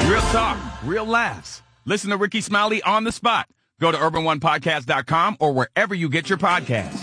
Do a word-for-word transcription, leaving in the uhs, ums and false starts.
Real talk, real laughs. Listen to Ricky Smiley on the spot. Go to urban one podcast dot com or wherever you get your podcasts.